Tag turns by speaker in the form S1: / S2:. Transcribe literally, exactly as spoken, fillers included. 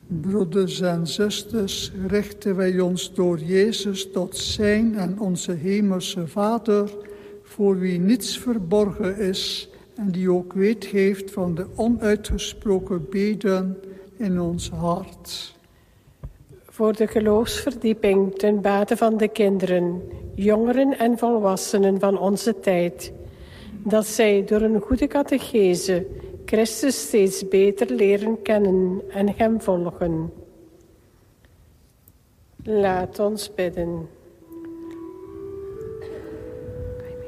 S1: Broeders en zusters, richten wij ons door Jezus tot zijn en onze hemelse Vader, voor wie niets verborgen is en die ook weet heeft van de onuitgesproken beden in ons hart.
S2: Voor de geloofsverdieping ten bate van de kinderen, jongeren en volwassenen van onze tijd, dat zij door een goede catechese Christus steeds beter leren kennen en hem volgen. Laat ons bidden.